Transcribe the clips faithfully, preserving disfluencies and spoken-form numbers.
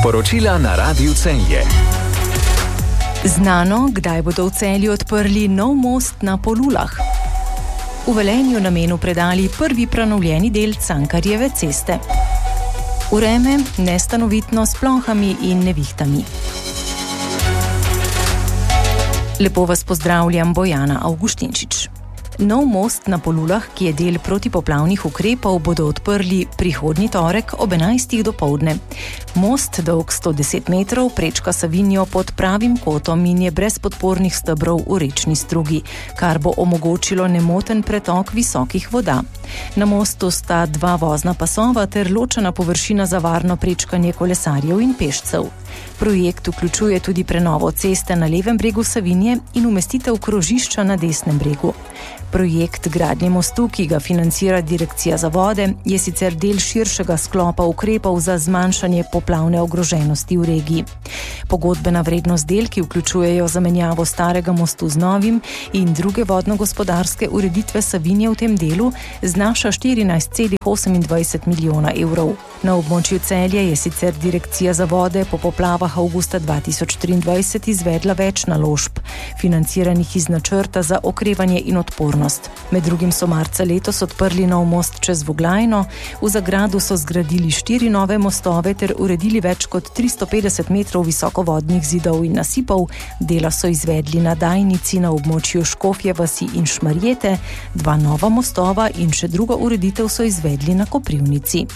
Poročila na Radiu Celje. Znano, kdaj bodo v Celju odprli nov most na Polulah. V Velenju namenu predali prvi prenovljeni del Cankarjeve ceste. Vreme nestanovitno s plohami in nevihtami. Lepo vas pozdravljam, Bojana Avguštinčič. Nov most na Polulah, ki je del protipoplavnih ukrepov, bodo odprli prihodnji torek ob enajstih dopoldne. Most, dolg sto deset metrov, prečka Savinjo pod pravim kotom in je brez podpornih stebrov v rečni strugi, kar bo omogočilo nemoten pretok visokih voda. Na mostu sta dva vozna pasova ter ločena površina za varno prečkanje kolesarjev in pešcev. Projekt vključuje tudi prenovo ceste na levem bregu Savinje in umestitev krožišča na desnem bregu. Projekt gradnje mostu, ki ga financira Direkcija za vode, je sicer del širšega sklopa ukrepov za zmanjšanje poplavne ogroženosti v regiji. Pogodbena vrednost del, ki vključujejo zamenjavo starega mostu z novim in druge vodno-gospodarske ureditve Savinje v tem delu, znaša štirinajst celih osemindvajset milijona evrov. Na območju Celja je sicer Direkcija za vode po poplavah avgusta dva tisoč triindvajset izvedla več naložb, financiranih iz načrta za okrevanje in odpornost. Med drugim so marca letos odprli nov most čez Voglajno, v Zagradu so zgradili štiri nove mostove ter uredili več kot tristo petdeset metrov visokovodnih zidov in nasipov, dela so izvedli na Dajnici na območju Škofje vasi in Šmarjete, dva nova mostova in še drugo ureditev so izvedli na Koprivnici.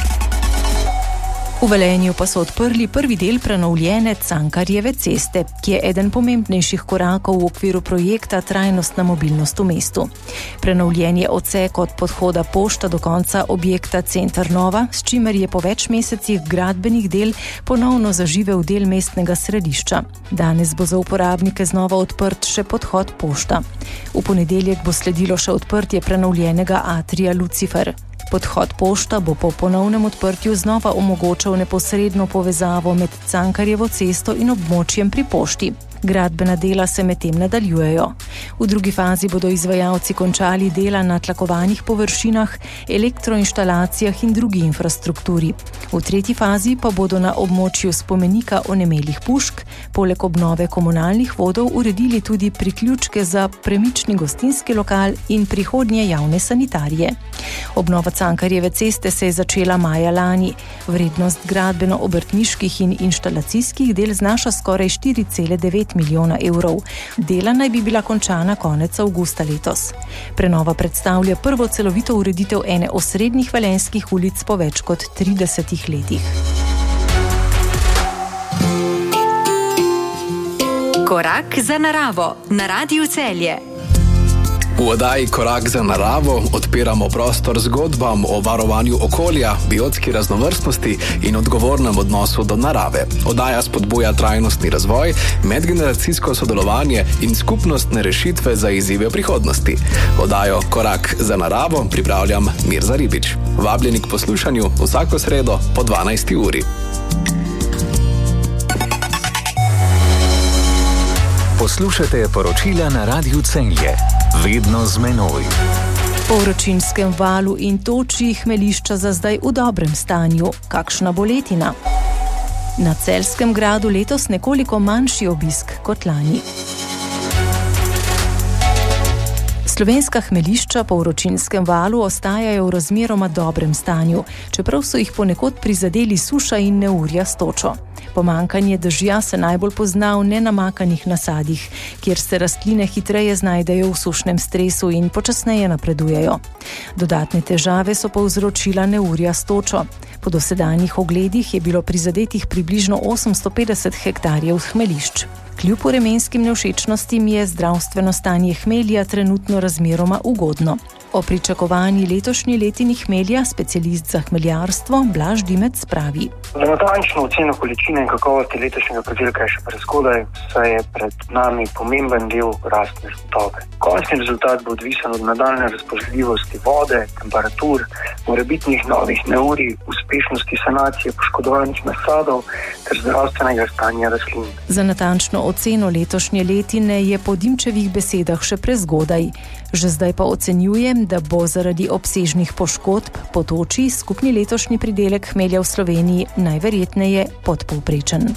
V Velenju pa so odprli prvi del prenovljene Cankarjeve ceste, ki je eden pomembnejših korakov v okviru projekta Trajnostna mobilnost v mestu. Prenovljen je odsek od podhoda Pošta do konca objekta Center Nova, s čimer je po več mesecih gradbenih del ponovno zaživel del mestnega središča. Danes bo za uporabnike znova odprt še podhod Pošta. V ponedeljek bo sledilo še odprtje prenovljenega atrija Lucifer. Podhod Pošta bo po ponovnem odprtju znova omogočal neposredno povezavo med Cankarjevo cesto in območjem pri Pošti. Gradbena dela se medtem nadaljujejo. V drugi fazi bodo izvajalci končali dela na tlakovanih površinah, elektroinštalacijah in drugi infrastrukturi. V tretji fazi pa bodo na območju spomenika onemelih pušk poleg obnove komunalnih vodov uredili tudi priključke za premični gostinski lokal in prihodnje javne sanitarije. Obnova Cankarjeve ceste se je začela maja lani. Vrednost gradbeno-obrtniških in inštalacijskih del znaša skoraj štiri cele devet milijona evrov. Dela naj bi bila končana konec avgusta letos. Prenova predstavlja prvo celovito ureditev ene osrednjih velenjskih ulic po več kot tridesetih letih. Korak za naravo na Radiu Celje. V oddaji Korak za naravo odpiramo prostor zgodbam o varovanju okolja, biotski raznovrstnosti in odgovornem odnosu do narave. Oddaja spodbuja trajnostni razvoj, medgeneracijsko sodelovanje in skupnostne rešitve za izzive prihodnosti. Oddajo Korak za naravo pripravljam Mirza Ribič. Vabljeni k poslušanju vsako sredo po dvanajsti uri. Poslušate poročila na Radiu Celje. Vedno z menoj. Po vročinskem valu in toči hmelišča za zdaj v dobrem stanju. Kakšna bo letina? Na Celjskem gradu letos nekoliko manjši obisk kot lani. Slovenska hmelišča po vročinskem valu ostajajo v razmeroma dobrem stanju, čeprav so jih ponekod prizadeli suša in neurja s točo. Pomanjkanje dežja se najbolj pozna v nenamakanih nasadih, kjer se rastline hitreje znajdejo v sušnem stresu in počasneje napredujejo. Dodatne težave so povzročila neurja s točo. Po dosedanjih ogledih je bilo prizadetih približno osemsto petdeset hektarjev hmelišč. Kljub vremenskim nevšečnostim je zdravstveno stanje hmelja trenutno razmeroma ugodno. O pričakovani letošnji letini hmelja specialist za hmeljarstvo Blaž Dimec pravi. Za natančno oceno količine in kakovosti letošnjega pridelka je še prezgodaj, saj je pred nami pomemben del rastne dobe. Končni rezultat bo odvisen od nadaljnje razpoložljivosti vode, temperatur, morebitnih novih neurij, uspešnosti sanacije poškodovanih nasadov ter zdravstvenega stanja rastlin. Za natančno oceno letošnje letine je po Dimčevih besedah še prezgodaj. Že zdaj pa ocenjujem, da bo zaradi obsežnih poškodb po toči skupni letošnji pridelek hmelja v Sloveniji najverjetneje podpovprečen.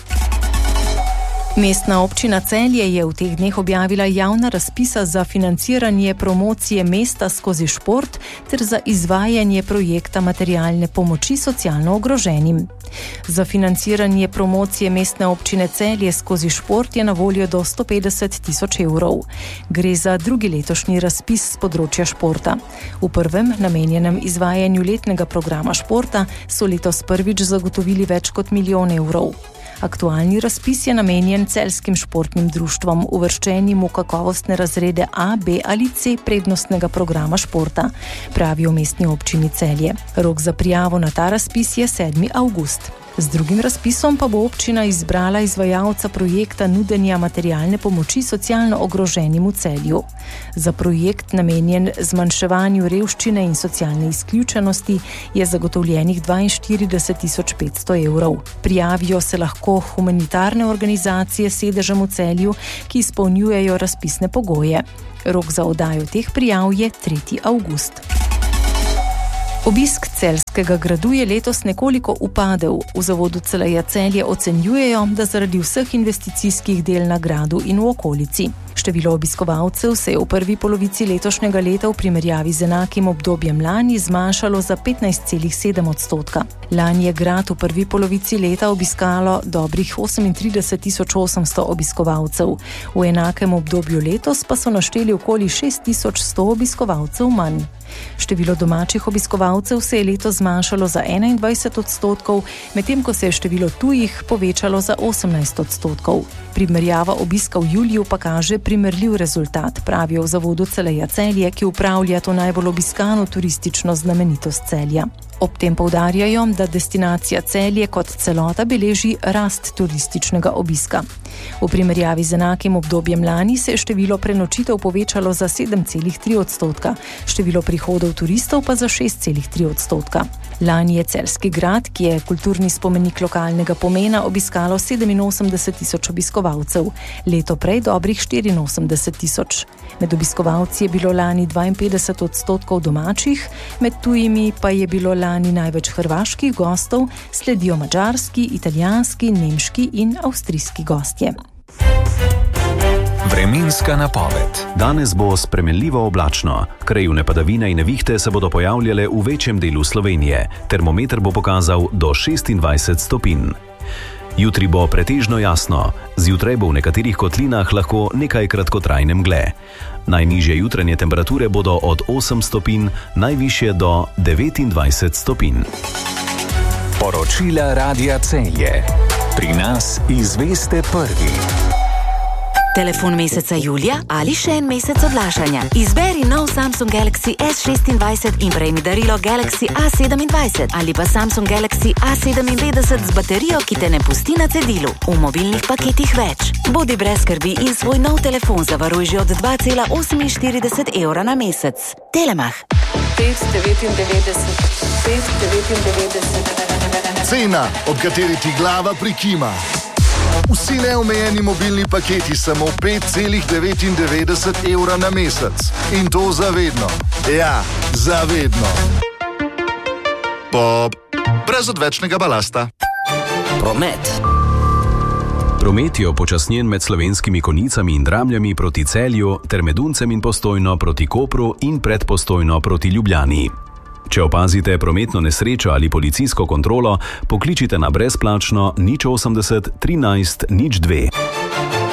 Mestna občina Celje je v teh dneh objavila javna razpisa za financiranje promocije mesta skozi šport ter za izvajanje projekta materialne pomoči socialno ogroženim. Za financiranje promocije mestne občine Celje skozi šport je na voljo do sto petdeset tisoč evrov. Gre za drugi letošnji razpis z področja športa. V prvem, namenjenem izvajanju letnega programa športa, so letos prvič zagotovili več kot milijon evrov. Aktualni razpis je namenjen celjskim športnim društvom, uvrščenim v kakovostne razrede A, B ali C prednostnega programa športa, pravijo v mestni občini Celje. Rok za prijavo na ta razpis je sedmi avgust. Z drugim razpisom pa bo občina izbrala izvajalca projekta nudenja materialne pomoči socialno ogroženim v Celju. Za projekt, namenjen zmanjševanju revščine in socialne izključenosti, je zagotovljenih dvainštirideset tisoč petsto evrov. Prijavijo se lahko humanitarne organizacije s sedežem v Celju, ki izpolnjujejo razpisne pogoje. Rok za oddajo teh prijav je tretji avgust. Obisk celjskega gradu je letos nekoliko upadel. V zavodu C L J Celje ocenjujejo, da zaradi vseh investicijskih del na gradu in v okolici. Število obiskovalcev se je v prvi polovici letošnjega leta v primerjavi z enakim obdobjem lani zmanjšalo za petnajst celih sedem odstotka. Lani je grad v prvi polovici leta obiskalo dobrih osemintrideset tisoč osemsto obiskovalcev. V enakem obdobju letos pa so našteli okoli šest tisoč sto obiskovalcev manj. Število domačih obiskovalcev se je letos zmanjšalo za enaindvajset odstotkov, medtem ko se je število tujih povečalo za osemnajst odstotkov. Primerjava obiska v juliju pa kaže primerljiv rezultat, pravijo v zavodu C L J Celje, ki upravlja to najbolj obiskano turistično znamenitost Celja. Ob tem poudarjajo, da destinacija Celje kot celota beleži rast turističnega obiska. V primerjavi z enakim obdobjem lani se je število prenočitev povečalo za sedem celih tri odstotka, število prihodov turistov pa za šest celih tri odstotka. Lani je celjski grad, ki je kulturni spomenik lokalnega pomena, obiskalo sedeminosemdeset tisoč obiskovalcev, leto prej dobrih štiriinosemdeset tisoč. Med obiskovalci je bilo lani dvainpetdeset odstotkov domačih, med tujimi pa je bilo lani največ hrvaških gostov, sledijo madžarski, italijanski, nemški in avstrijski gostje. Vremenska napoved. Danes bo spremenljivo oblačno. Krajevne padavine in nevihte se bodo pojavljale v večjem delu Slovenije. Termometer bo pokazal do šestindvajset stopinj. Jutri bo pretežno jasno. Zjutraj bo v nekaterih kotlinah lahko nekaj kratkotrajne mgle. Najnižje jutranje temperature bodo od osem stopinj, najvišje do devetindvajset stopinj. Poročila Radia Celje. Pri nas izveste prvi. Telefon meseca julija ali še en mesec odlašanja. Izberi nov Samsung Galaxy S šestindvajset in prejmi darilo Galaxy A sedemindvajset ali pa Samsung Galaxy A sedeminpetdeset z baterijo, ki te ne pusti na cedilu. V mobilnih paketih več. Bodi brez skrbi in svoj nov telefon zavaruj že od dva cela oseminštirideset evra na mesec. Telemach. pet devetindevetdeset, pet devetindevetdeset. Cena, ob kateri ti glava prikima. Vsi neomejeni mobilni paketi samo pet celih devetindevetdeset evra na mesec. In to zavedno. Ja, zavedno. Po... brez odvečnega balasta. Promet. Promet je upočasnjen med Slovenskimi Konjicami in Dramljami proti Celju ter med Uncem in Postojno proti Kopru in pred Postojno proti Ljubljani. Če opazite prometno nesrečo ali policijsko kontrolo, pokličite na brezplačno nič osemdeset trinajst nič dve.